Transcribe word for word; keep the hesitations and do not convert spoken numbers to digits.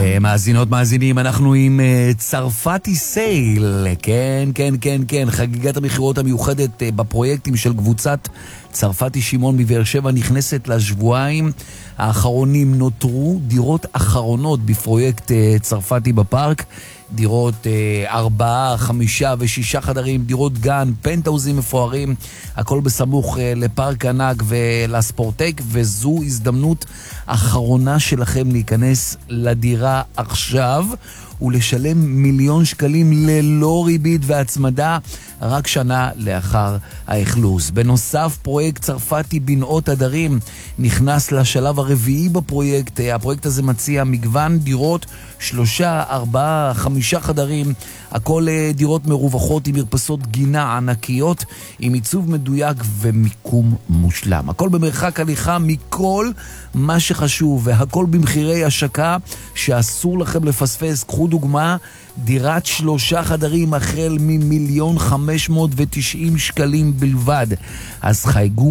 ומאזינות מאזינים, אנחנו עם uh, צרפתי סייל, כן, כן, כן, כן, חגיגת המחירות המיוחדת uh, בפרויקטים של קבוצת צרפתי שמעון מבאר שבע נכנסת לשבועיים האחרונים. נותרו דירות אחרונות בפרויקט uh, צרפתי בפארק, דירות uh, ארבעה, חמישה ושישה חדרים, דירות גן, פנטאוזים מפוארים, הכל בסמוך uh, לפארק ענק ולספורטק, וזו הזדמנות אחרונה שלכם להיכנס לדירה עכשיו ולשלם מיליון שקלים ללא ריבית והצמדה רק שנה לאחר האכלוס. בנוסף, פרויקט צרפתי בנאות הדרים נכנס לשלב הרביעי בפרויקט. הפרויקט הזה מציע מגוון דירות, שלושה, ארבעה, חמישה חדרים, הכל דירות מרווחות עם מרפסות גינה ענקיות, עם עיצוב מדויק ומיקום מושלם. הכל במרחק הליכה מכל מה שחשוב, והכל במחירי השקה שאסור לכם לפספס. קחו דוגמה, דירת שלושה חדרים החל ממיליון חמש מאות ותשעים שקלים בלבד. אז חייגו